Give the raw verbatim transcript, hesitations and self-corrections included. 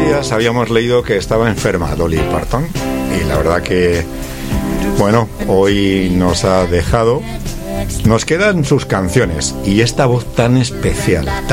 días habíamos leído que estaba enferma Dolly Parton y la verdad que, bueno, hoy nos ha dejado. Nos quedan sus canciones y esta voz tan especial, tan